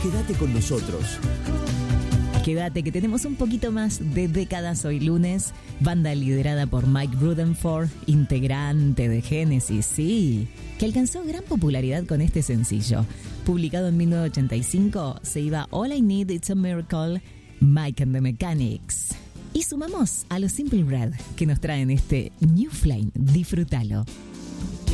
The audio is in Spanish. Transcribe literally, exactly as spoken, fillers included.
quédate con nosotros. Quédate que tenemos un poquito más de décadas hoy lunes. Banda liderada por Mike Rutherford, integrante de Genesis, sí, que alcanzó gran popularidad con este sencillo. Publicado en mil novecientos ochenta y cinco, se iba All I Need It's a Miracle, Mike and the Mechanics. Y sumamos a los Simple Red que nos traen este New Flame. Disfrútalo.